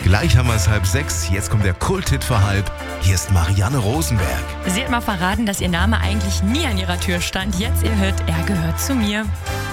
Gleich haben wir es 5:30. Jetzt kommt der Kult-Hit für halb. Hier ist Marianne Rosenberg. Sie hat mal verraten, dass ihr Name eigentlich nie an ihrer Tür stand. Jetzt ihr hört, er gehört zu mir.